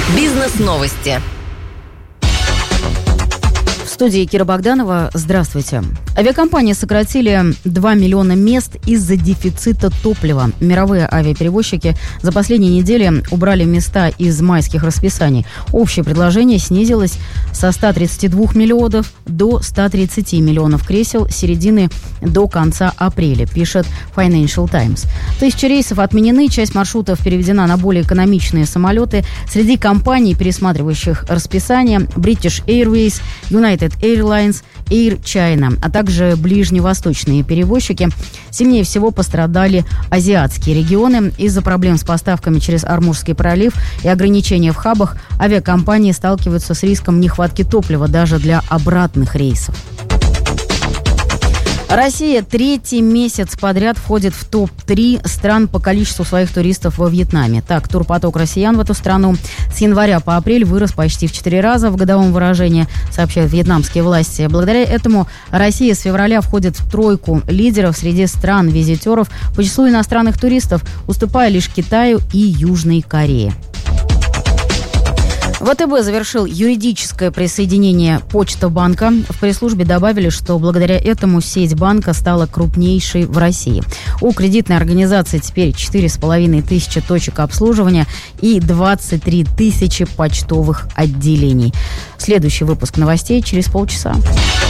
Бизнес-новости. В студии Кира Богданова. Здравствуйте. Авиакомпании сократили 2 миллиона мест из-за дефицита топлива. Мировые авиаперевозчики за последние недели убрали места из майских расписаний. Общее предложение снизилось со 132 миллионов до 130 миллионов кресел с середины до конца апреля, пишет Financial Times. 1000 рейсов отменены, часть маршрутов переведена на более экономичные самолеты. Среди компаний, пересматривающих расписание, British Airways, United Airlines, Air China, а также ближневосточные перевозчики. Сильнее всего пострадали азиатские регионы. Из-за проблем с поставками через Ормузский пролив и ограничения в хабах авиакомпании сталкиваются с риском нехватки топлива даже для обратных рейсов. Россия третий месяц подряд входит в топ-3 стран по количеству своих туристов во Вьетнаме. Так, турпоток россиян в эту страну с января по апрель вырос почти в 4 раза в годовом выражении, сообщают вьетнамские власти. Благодаря этому Россия с февраля входит в тройку лидеров среди стран-визитеров по числу иностранных туристов, уступая лишь Китаю и Южной Корее. ВТБ завершил юридическое присоединение Почта-банка. В пресс-службе добавили, что благодаря этому сеть банка стала крупнейшей в России. У кредитной организации теперь 4500 точек обслуживания и 23 тысячи почтовых отделений. Следующий выпуск новостей через полчаса.